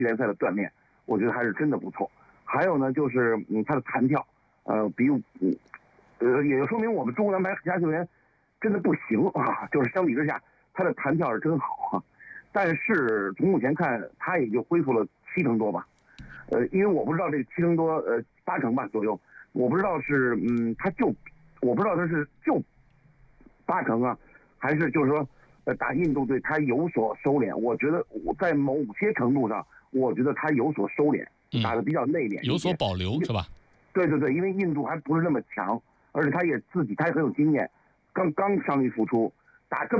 联赛的锻炼，我觉得还是真的不错。还有呢，就是他的弹跳，也就说明我们中国男排其他球员真的不行啊，就是相比之下，他的弹跳是真好啊。但是从目前看，他也就恢复了70%多吧。因为我不知道这70%多，8成吧左右，我不知道是我不知道他是就8成啊，还是就是说打印度队他有所收敛。我觉得我在某些程度上，我觉得他有所收敛，打得比较内敛， 有所保留是吧？ 对对对，因为印度还不是那么强，而且他也很有经验，刚伤愈复出，打这么